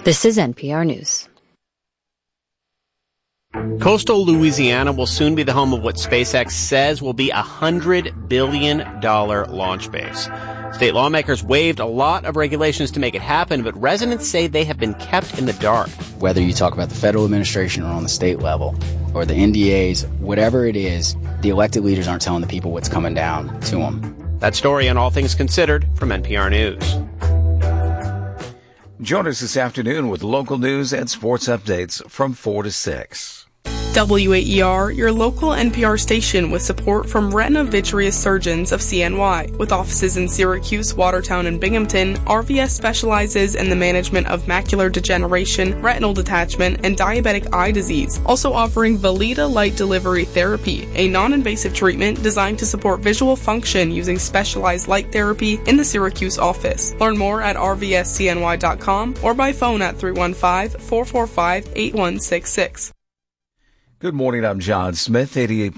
This is NPR News. Coastal Louisiana will soon be the home of what SpaceX says will be a $100 billion launch base. State lawmakers waived a lot of regulations to make it happen, but residents say they have been kept in the dark. Whether you talk about the federal administration or on the state level, or the NDAs, whatever it is, the elected leaders aren't telling the people what's coming down to them. That story on All Things Considered from NPR News. Join us this afternoon with local news and sports updates from 4 to 6. WAER, your local NPR station with support from Retina Vitreous Surgeons of CNY. With offices in Syracuse, Watertown, and Binghamton, RVS specializes in the management of macular degeneration, retinal detachment, and diabetic eye disease. Also offering Valida Light Delivery Therapy, a non-invasive treatment designed to support visual function using specialized light therapy in the Syracuse office. Learn more at rvscny.com or by phone at 315-445-8166. Good morning, I'm John Smith,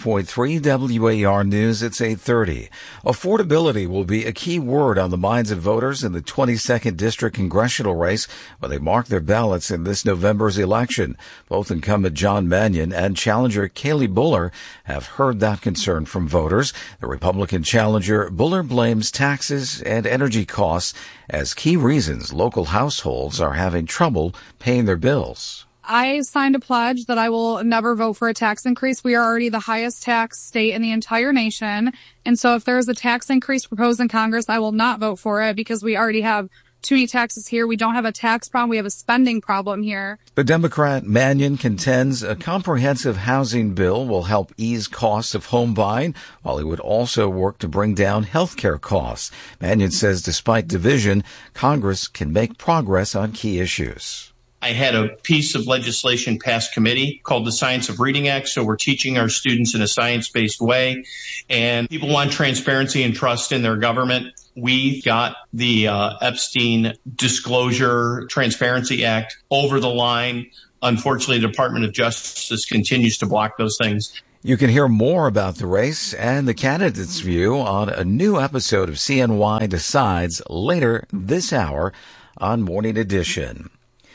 88.3 WAR News. It's 8:30. Affordability will be a key word on the minds of voters in the 22nd District congressional race when they mark their ballots in this November's election. Both incumbent John Mannion and challenger Kaylee Buller have heard that concern from voters. The Republican challenger, Buller, blames taxes and energy costs as key reasons local households are having trouble paying their bills. I signed a pledge that I will never vote for a tax increase. We are already the highest tax state in the entire nation. And so if there is a tax increase proposed in Congress, I will not vote for it because we already have too many taxes here. We don't have a tax problem. We have a spending problem here. The Democrat Mannion contends a comprehensive housing bill will help ease costs of home buying, while he would also work to bring down health care costs. Mannion says despite division, Congress can make progress on key issues. I had a piece of legislation pass committee called the Science of Reading Act. So we're teaching our students in a science-based way. And people want transparency and trust in their government. We got the Epstein Disclosure Transparency Act over the line. Unfortunately, the Department of Justice continues to block those things. You can hear more about the race and the candidates' view on a new episode of CNY Decides later this hour on Morning Edition.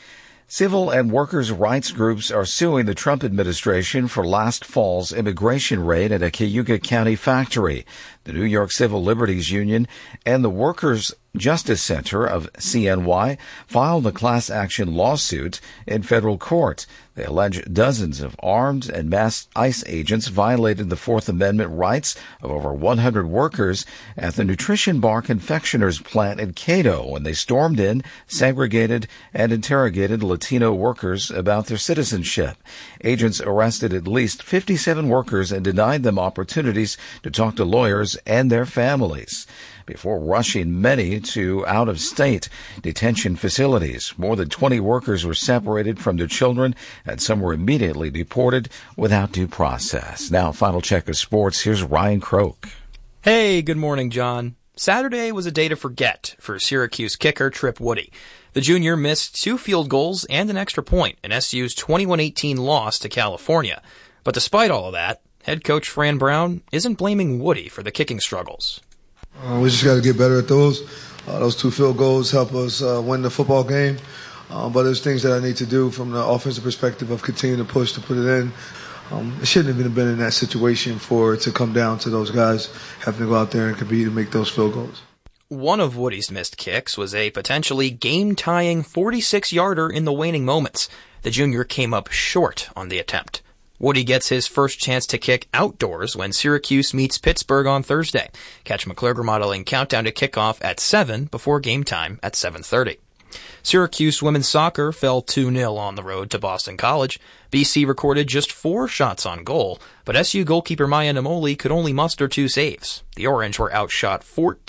Civil and workers' rights groups are suing the Trump administration for last fall's immigration raid at a Cayuga County factory. The New York Civil Liberties Union and the Workers' Justice Center of CNY filed a class action lawsuit in federal court. They allege dozens of armed and masked ICE agents violated the Fourth Amendment rights of over 100 workers at the Nutrition Bar Confectioners plant in Cato when they stormed in, segregated, and interrogated Latino workers about their citizenship. Agents arrested at least 57 workers and denied them opportunities to talk to lawyers and their families before rushing many to out-of-state detention facilities. More than 20 workers were separated from their children, and some were immediately deported without due process. Now, final check of sports. Here's Ryan Croak. Hey, good morning, John. Saturday was a day to forget for Syracuse kicker Trip Woody. The junior missed 2 field goals and an extra point in SU's 21-18 loss to California. But despite all of that, head coach Fran Brown isn't blaming Woody for the kicking struggles. We just got to get better at those. Those 2 field goals help us win the football game. But there's things that I need to do from the offensive perspective of continuing to push to put it in. It shouldn't have been in that situation for it to come down to those guys having to go out there and compete and make those field goals. One of Woody's missed kicks was a potentially game-tying 46-yarder in the waning moments. The junior came up short on the attempt. Woody gets his first chance to kick outdoors when Syracuse meets Pittsburgh on Thursday. Catch McClure modeling countdown to kickoff at 7 before game time at 7:30. Syracuse women's soccer fell 2-0 on the road to Boston College. BC recorded just 4 shots on goal, but SU goalkeeper Maya Namoli could only muster 2 saves. The Orange were outshot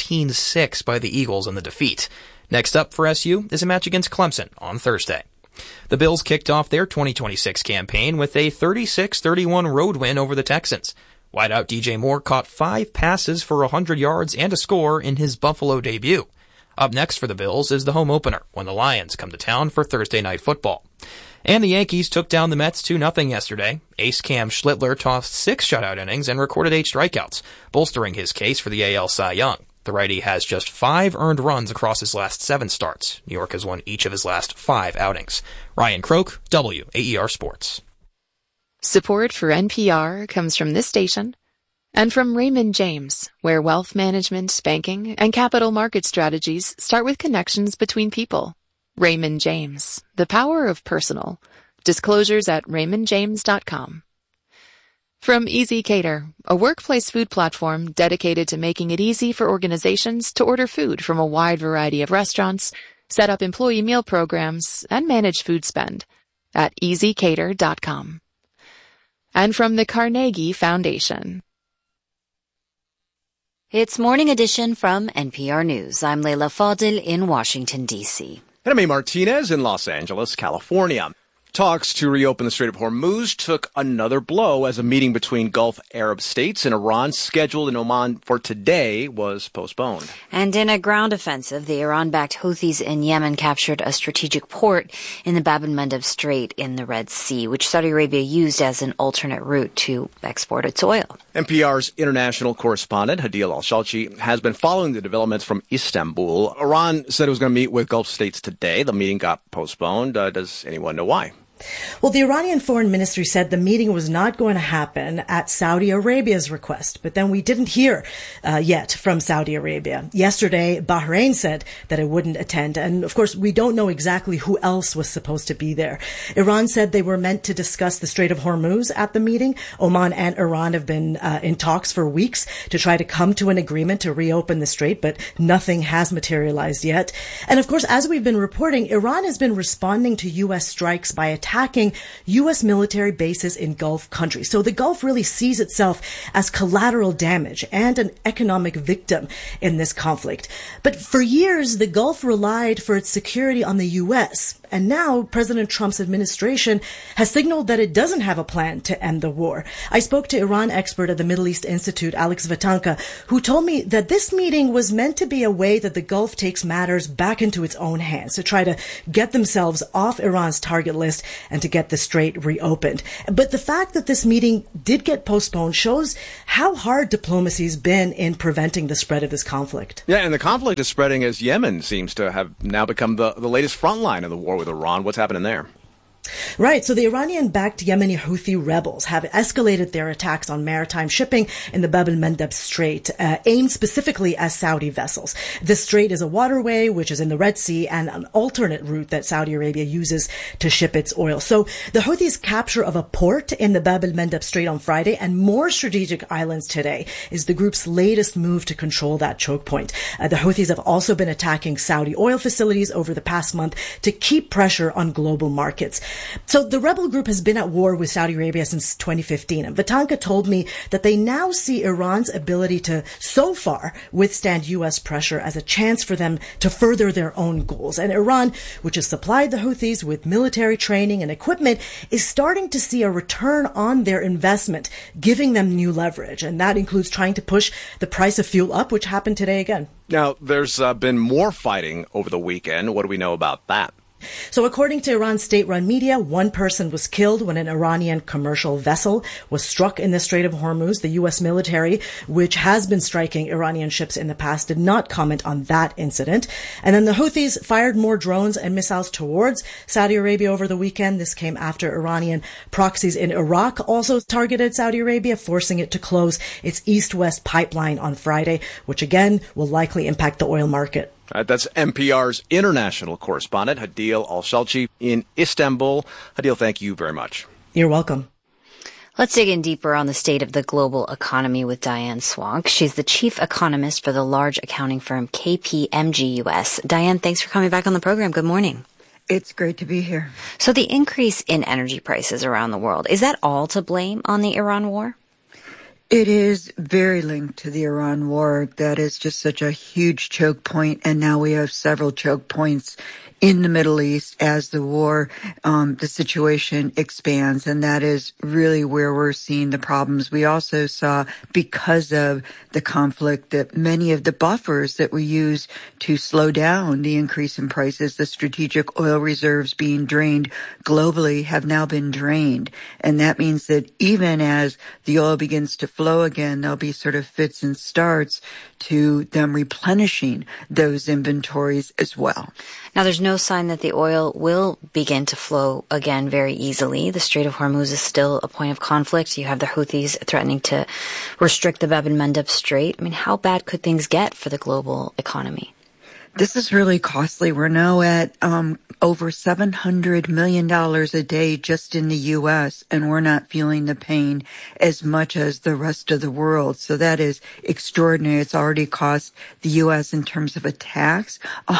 14-6 by the Eagles in the defeat. Next up for SU is a match against Clemson on Thursday. The Bills kicked off their 2026 campaign with a 36-31 road win over the Texans. Wideout DJ Moore caught 5 passes for 100 yards and a score in his Buffalo debut. Up next for the Bills is the home opener when the Lions come to town for Thursday Night Football. And the Yankees took down the Mets 2-0 yesterday. Ace Cam Schlittler tossed 6 shutout innings and recorded 8 strikeouts, bolstering his case for the AL Cy Young. The righty has just 5 earned runs across his last 7 starts. New York has won each of his last 5 outings. Ryan Croak, WAER Sports. Support for NPR comes from this station and from Raymond James, where wealth management, banking, and capital market strategies start with connections between people. Raymond James, the power of personal. Disclosures at raymondjames.com. From Easy Cater, a workplace food platform dedicated to making it easy for organizations to order food from a wide variety of restaurants, set up employee meal programs, and manage food spend at easycater.com. And from the Carnegie Foundation. It's Morning Edition from NPR News. I'm Leila Fadil in Washington, D.C. And I'm A. Martinez in Los Angeles, California. Talks to reopen the Strait of Hormuz took another blow as a meeting between Gulf Arab states and Iran scheduled in Oman for today was postponed. And in a ground offensive, the Iran-backed Houthis in Yemen captured a strategic port in the Bab el-Mandeb Strait in the Red Sea, which Saudi Arabia used as an alternate route to export its oil. NPR's international correspondent, Hadil Al-Shalchi, has been following the developments from Istanbul. Iran said it was going to meet with Gulf states today. The meeting got postponed. Does anyone know why? Well, the Iranian Foreign Ministry said the meeting was not going to happen at Saudi Arabia's request, but then we didn't hear yet from Saudi Arabia. Yesterday, Bahrain said that it wouldn't attend, and of course, we don't know exactly who else was supposed to be there. Iran said they were meant to discuss the Strait of Hormuz at the meeting. Oman and Iran have been in talks for weeks to try to come to an agreement to reopen the strait, but nothing has materialized yet. And of course, as we've been reporting, Iran has been responding to U.S. strikes by attacking U.S. military bases in Gulf countries. So the Gulf really sees itself as collateral damage and an economic victim in this conflict. But for years, the Gulf relied for its security on the U.S., and now President Trump's administration has signaled that it doesn't have a plan to end the war. I spoke to Iran expert at the Middle East Institute, Alex Vatanka, who told me that this meeting was meant to be a way that the Gulf takes matters back into its own hands, to try to get themselves off Iran's target list and to get the strait reopened. But the fact that this meeting did get postponed shows how hard diplomacy's been in preventing the spread of this conflict. Yeah, and the conflict is spreading as Yemen seems to have now become the latest front line of the war with Iran. What's happening there? Right. So the Iranian-backed Yemeni Houthi rebels have escalated their attacks on maritime shipping in the Bab el-Mandeb Strait, aimed specifically at Saudi vessels. This strait is a waterway which is in the Red Sea and an alternate route that Saudi Arabia uses to ship its oil. So the Houthis' capture of a port in the Bab el-Mandeb Strait on Friday and more strategic islands today is the group's latest move to control that choke point. The Houthis have also been attacking Saudi oil facilities over the past month to keep pressure on global markets. So the rebel group has been at war with Saudi Arabia since 2015. And Vatanka told me that they now see Iran's ability to, so far, withstand U.S. pressure as a chance for them to further their own goals. And Iran, which has supplied the Houthis with military training and equipment, is starting to see a return on their investment, giving them new leverage. And that includes trying to push the price of fuel up, which happened today again. Now, there's been more fighting over the weekend. What do we know about that? So according to Iran's state-run media, one person was killed when an Iranian commercial vessel was struck in the Strait of Hormuz. The U.S. military, which has been striking Iranian ships in the past, did not comment on that incident. And then the Houthis fired more drones and missiles towards Saudi Arabia over the weekend. This came after Iranian proxies in Iraq also targeted Saudi Arabia, forcing it to close its east-west pipeline on Friday, which again will likely impact the oil market. That's NPR's international correspondent, Hadil Al-Shalchi in Istanbul. Hadil, thank you very much. You're welcome. Let's dig in deeper on the state of the global economy with Diane Swank. She's the chief economist for the large accounting firm KPMG US. Diane, thanks for coming back on the program. Good morning. It's great to be here. So the increase in energy prices around the world, is that all to blame on the Iran war? It is very linked to the Iran war. That is just such a huge choke point, and now we have several choke points in the Middle East as the war, the situation expands, and that is really where we're seeing the problems. We also saw, because of the conflict, that many of the buffers that we use to slow down the increase in prices, the strategic oil reserves being drained globally, have now been drained. And that means that even as the oil begins to flow flow again, there'll be sort of fits and starts to them replenishing those inventories as well. Now, there's no sign that the oil will begin to flow again very easily. The Strait of Hormuz is still a point of conflict. You have the Houthis threatening to restrict the Bab el-Mandeb Strait. I mean, how bad could things get for the global economy? This is really costly. We're now at over $700 million a day just in the U.S., and we're not feeling the pain as much as the rest of the world. So that is extraordinary. It's already cost the U.S. in terms of a tax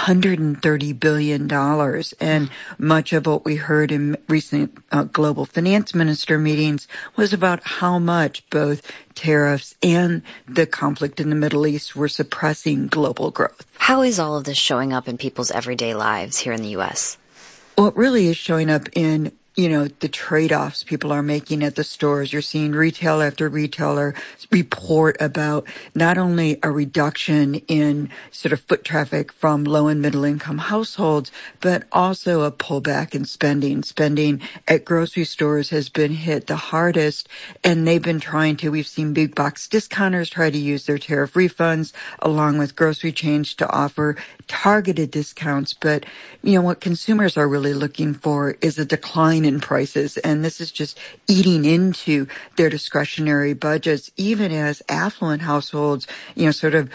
$130 billion. And much of what we heard in recent global finance minister meetings was about how much both tariffs and the conflict in the Middle East were suppressing global growth. How is all of this showing up in people's everyday lives here in the U.S.? Well, it really is showing up in, the trade-offs people are making at the stores. You're seeing retailer after retailer report about not only a reduction in sort of foot traffic from low and middle income households, but also a pullback in spending. Spending at grocery stores has been hit the hardest, and they've been we've seen big box discounters try to use their tariff refunds along with grocery chains to offer targeted discounts. But, what consumers are really looking for is a decline in prices, and this is just eating into their discretionary budgets, even as affluent households, sort of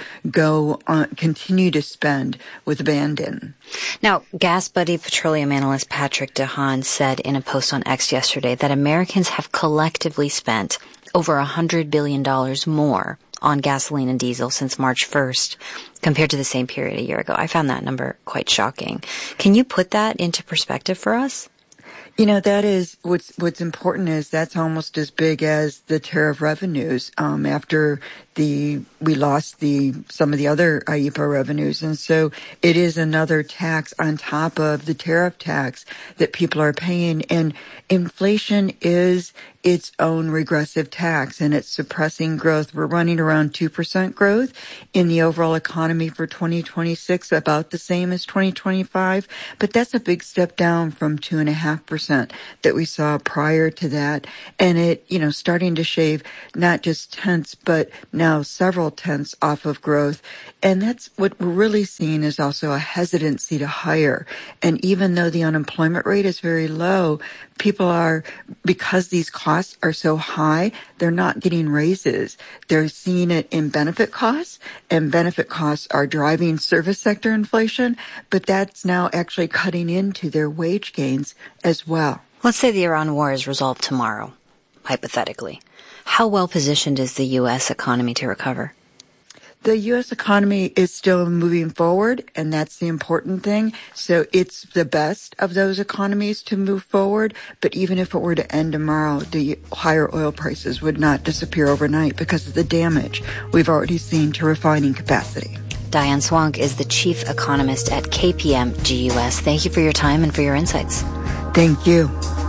continue to spend with abandon. Now, Gas Buddy petroleum analyst Patrick DeHaan said in a post on X yesterday that Americans have collectively spent over $100 billion more on gasoline and diesel since March 1st compared to the same period a year ago. I found that number quite shocking. Can you put that into perspective for us? That is what's important is that's almost as big as the tariff revenues after we lost some of the other IEEPA revenues. And so it is another tax on top of the tariff tax that people are paying. And inflation is its own regressive tax, and it's suppressing growth. We're running around 2% growth in the overall economy for 2026, about the same as 2025. But that's a big step down from 2.5% that we saw prior to that. And it, starting to shave not just tenths, but now several tenths off of growth. And that's what we're really seeing is also a hesitancy to hire. And even though the unemployment rate is very low, people are, because these costs are so high, they're not getting raises. They're seeing it in benefit costs, and benefit costs are driving service sector inflation, but that's now actually cutting into their wage gains as well. Let's say the Iran war is resolved tomorrow, hypothetically. How well positioned is the U.S. economy to recover? The U.S. economy is still moving forward, and that's the important thing. So it's the best of those economies to move forward. But even if it were to end tomorrow, the higher oil prices would not disappear overnight because of the damage we've already seen to refining capacity. Diane Swonk is the chief economist at KPMG US. Thank you for your time and for your insights. Thank you.